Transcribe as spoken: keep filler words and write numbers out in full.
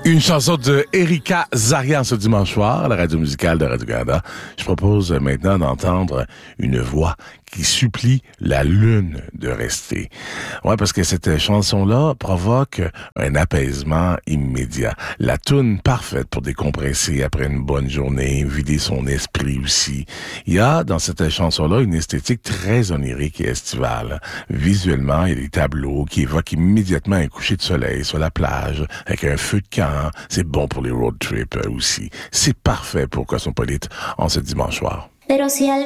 Une chanson de Erika Zarian ce dimanche soir à la radio musicale de Radio-Canada. Je propose maintenant d'entendre une voix qui supplie la lune de rester. Ouais, parce que cette chanson-là provoque un apaisement immédiat. La toune parfaite pour décompresser après une bonne journée, vider son esprit aussi. Il y a dans cette chanson-là une esthétique très onirique et estivale. Visuellement, il y a des tableaux qui évoquent immédiatement un coucher de soleil sur la plage avec un feu de camp. C'est bon pour les road trips aussi. C'est parfait pour Cosmopolite en ce dimanche soir. Pero si al